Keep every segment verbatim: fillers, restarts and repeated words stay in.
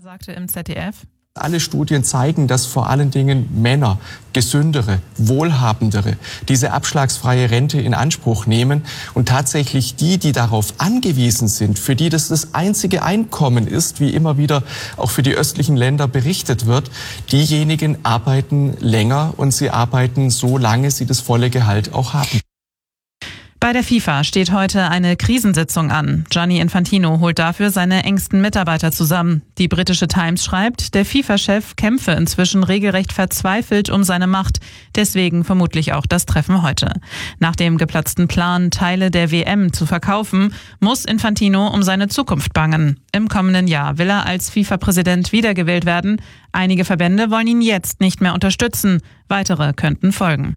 sagte im Z D F: Alle Studien zeigen, dass vor allen Dingen Männer, gesündere, wohlhabendere, diese abschlagsfreie Rente in Anspruch nehmen und tatsächlich die, die darauf angewiesen sind, für die das das einzige Einkommen ist, wie immer wieder auch für die östlichen Länder berichtet wird, diejenigen arbeiten länger und sie arbeiten so lange sie das volle Gehalt auch haben. Bei der FIFA steht heute eine Krisensitzung an. Gianni Infantino holt dafür seine engsten Mitarbeiter zusammen. Die britische Times schreibt, der FIFA-Chef kämpfe inzwischen regelrecht verzweifelt um seine Macht. Deswegen vermutlich auch das Treffen heute. Nach dem geplatzten Plan, Teile der W M zu verkaufen, muss Infantino um seine Zukunft bangen. Im kommenden Jahr will er als FIFA-Präsident wiedergewählt werden. Einige Verbände wollen ihn jetzt nicht mehr unterstützen. Weitere könnten folgen.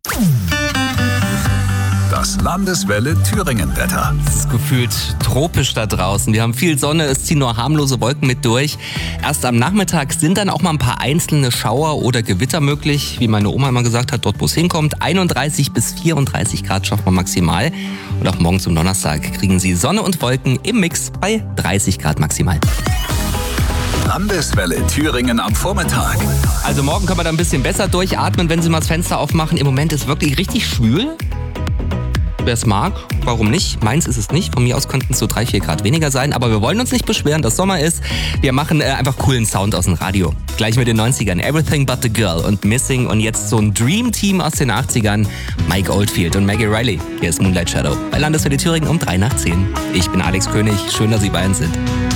Das Landeswelle Thüringen-Wetter. Es ist gefühlt tropisch da draußen. Wir haben viel Sonne, es ziehen nur harmlose Wolken mit durch. Erst am Nachmittag sind dann auch mal ein paar einzelne Schauer oder Gewitter möglich. Wie meine Oma immer gesagt hat, dort wo es hinkommt. einunddreißig bis vierunddreißig Grad schaffen wir maximal. Und auch morgen zum Donnerstag kriegen Sie Sonne und Wolken im Mix bei dreißig Grad maximal. Landeswelle Thüringen am Vormittag. Also morgen können wir da ein bisschen besser durchatmen, wenn Sie mal das Fenster aufmachen. Im Moment ist wirklich richtig schwül. Wer es mag, warum nicht? Meins ist es nicht. Von mir aus könnten es so drei, vier Grad weniger sein. Aber wir wollen uns nicht beschweren, dass Sommer ist. Wir machen äh, einfach coolen Sound aus dem Radio. Gleich mit den neunzigern. Everything But The Girl und Missing. Und jetzt so ein Dream-Team aus den achtzigern. Mike Oldfield und Maggie Riley. Hier ist Moonlight Shadow bei Landeswelle Thüringen um drei nach zehn. Ich bin Alex König. Schön, dass Sie bei uns sind.